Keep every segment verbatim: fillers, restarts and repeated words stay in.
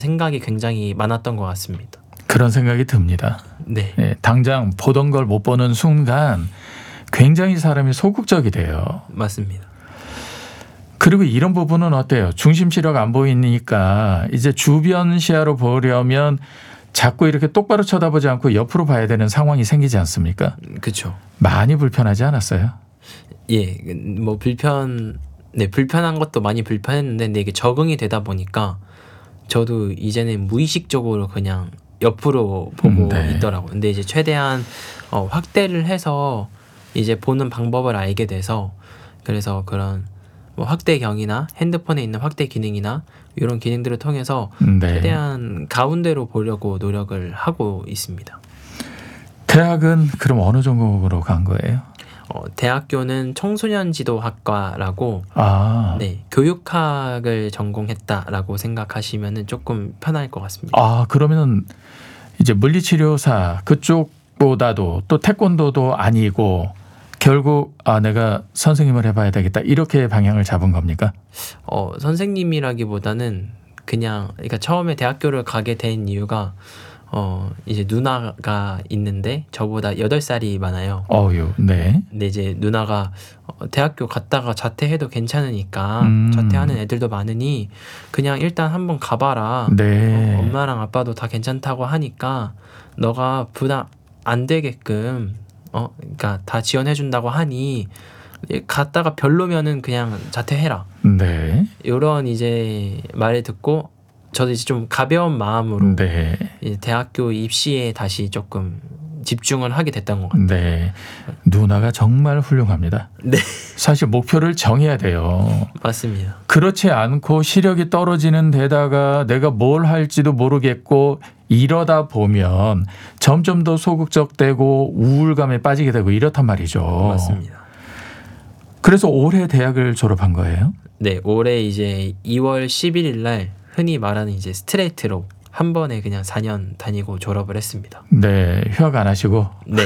생각이 굉장히 많았던 것 같습니다. 그런 생각이 듭니다. 네. 예, 당장 보던 걸 못 보는 순간 굉장히 사람이 소극적이 돼요. 맞습니다. 그리고 이런 부분은 어때요? 중심 시력 안 보이니까 이제 주변 시야로 보려면 자꾸 이렇게 똑바로 쳐다보지 않고 옆으로 봐야 되는 상황이 생기지 않습니까? 그렇죠. 많이 불편하지 않았어요? 예, 뭐 불편, 네 불편한 것도 많이 불편했는데 근데 이게 적응이 되다 보니까 저도 이제는 무의식적으로 그냥 옆으로 보고 네. 있더라고요. 근데 이제 최대한 어, 확대를 해서 이제 보는 방법을 알게 돼서 그래서 그런 뭐 확대경이나 핸드폰에 있는 확대 기능이나 이런 기능들을 통해서 네. 최대한 가운데로 보려고 노력을 하고 있습니다. 대학은 그럼 어느 전공으로 간 거예요? 어, 대학교는 청소년 지도학과라고 아, 네, 교육학을 전공했다라고 생각하시면은 조금 편할 것 같습니다. 아 그러면 이제 물리치료사 그쪽보다도 또 태권도도 아니고 결국 아 내가 선생님을 해봐야 되겠다 이렇게 방향을 잡은 겁니까? 어, 선생님이라기보다는 그냥 그러니까 처음에 대학교를 가게 된 이유가 어, 이제 누나가 있는데 저보다 여덟 살이 많아요. 어유, 네. 근데 이제 누나가 어, 대학교 갔다가 자퇴해도 괜찮으니까 음. 자퇴하는 애들도 많으니 그냥 일단 한번 가봐라. 네. 어, 엄마랑 아빠도 다 괜찮다고 하니까 너가 부담 안 되게끔 어, 그러니까 다 지원해준다고 하니 갔다가 별로면은 그냥 자퇴해라. 네. 이런 이제 말을 듣고 저도 이제 좀 가벼운 마음으로 네. 이제 대학교 입시에 다시 조금 집중을 하게 됐던 것 같아요. 네. 누나가 정말 훌륭합니다. 네, 사실 목표를 정해야 돼요. 맞습니다. 그렇지 않고 시력이 떨어지는 데다가 내가 뭘 할지도 모르겠고 이러다 보면 점점 더 소극적되고 우울감에 빠지게 되고 이렇단 말이죠. 맞습니다. 그래서 올해 대학을 졸업한 거예요? 네, 올해 이제 이월 십일일 날 흔히 말하는 이제 스트레이트로 한 번에 그냥 사 년 다니고 졸업을 했습니다. 네, 휴학 안 하시고. 네,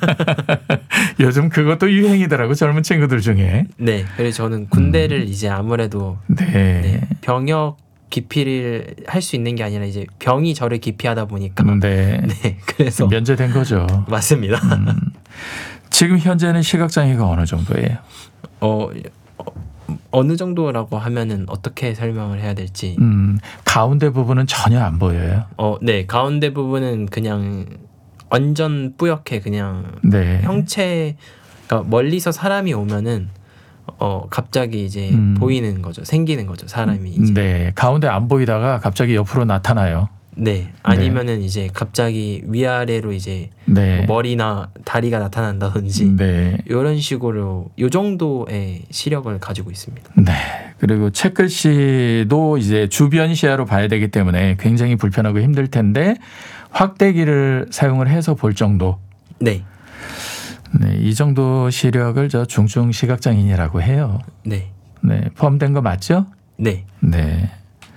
요즘 그것도 유행이더라고 젊은 친구들 중에. 네. 그래서 저는 군대를 음. 이제 아무래도 네. 네, 병역 기피를 할 수 있는 게 아니라 이제 병이 저를 기피하다 보니까 네. 네, 그래서 면제된 거죠. 맞습니다. 음. 지금 현재는 시각장애가 어느 정도예요? 어, 어 어느 정도라고 하면은 어떻게 설명을 해야 될지. 음, 가운데 부분은 전혀 안 보여요. 어, 네, 가운데 부분은 그냥 완전 뿌옇게 그냥 네. 형체, 그러니까 멀리서 사람이 오면은 어 갑자기 이제 음. 보이는 거죠, 생기는 거죠, 사람이 이제. 네, 가운데 안 보이다가 갑자기 옆으로 나타나요. 네, 아니면은 이제 갑자기 위아래로 이제 네. 뭐 머리나 다리가 나타난다든지 네. 이런 식으로 요 정도의 시력을 가지고 있습니다. 네. 그리고 책글씨도 이제 주변 시야로 봐야 되기 때문에 굉장히 불편하고 힘들 텐데 확대기를 사용을 해서 볼 정도. 네, 네, 이 정도 시력을 저 중증 시각장애인이라고 해요. 네, 네, 포함된 거 맞죠? 네. 네.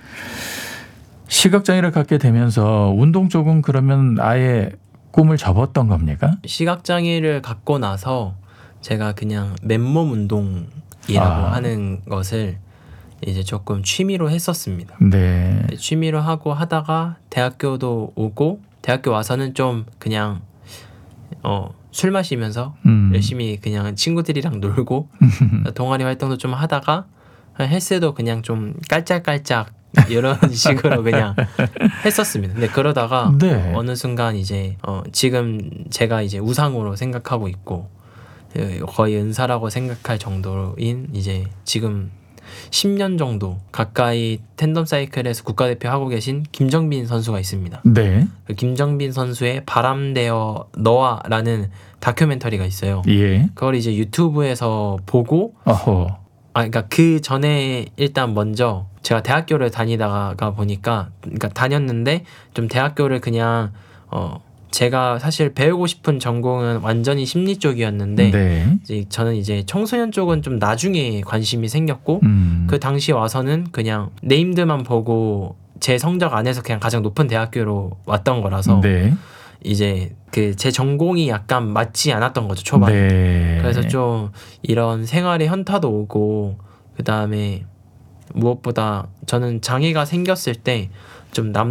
시각장애를 갖게 되면서 운동 쪽은 그러면 아예 꿈을 접었던 겁니까? 시각장애를 갖고 나서 제가 그냥 맨몸 운동이라고 아. 하는 것을 이제 조금 취미로 했었습니다. 네. 취미로 하고 하다가 대학교도 오고 대학교 와서는 좀 그냥 어, 술 마시면서 음. 열심히 그냥 친구들이랑 놀고 동아리 활동도 좀 하다가 헬스도 그냥 좀 깔짝깔짝 이런 식으로 그냥 했었습니다. 근데 그러다가 네. 어느 순간 이제 어, 지금 제가 이제 우상으로 생각하고 있고 거의 은사라고 생각할 정도인 이제 지금 십 년 정도 가까이 텐덤 사이클에서 국가대표 하고 계신 김정빈 선수가 있습니다. 네. 그 김정빈 선수의 바람되어 너와라는 다큐멘터리가 있어요. 예. 그걸 이제 유튜브에서 보고 어허. 아 그러니까 그 전에 일단 먼저 제가 대학교를 다니다가 보니까 그러니까 다녔는데 좀 대학교를 그냥 어 제가 사실 배우고 싶은 전공은 완전히 심리 쪽이었는데 네. 이제 저는 이제 청소년 쪽은 좀 나중에 관심이 생겼고 음. 그 당시 와서는 그냥 네임드만 보고 제 성적 안에서 그냥 가장 높은 대학교로 왔던 거라서 네. 이제 그 제 전공이 약간 맞지 않았던 거죠, 초반에. 네. 그래서 좀 이런 생활에 현타도 오고 그 다음에 무엇보다 저는 장애가 생겼을 때 좀 남